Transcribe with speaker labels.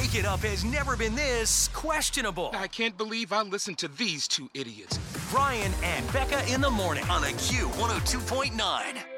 Speaker 1: Wake It Up has never been this questionable.
Speaker 2: I can't believe I listened to these two idiots.
Speaker 1: Brian and Becca in the morning on a Q 102.9.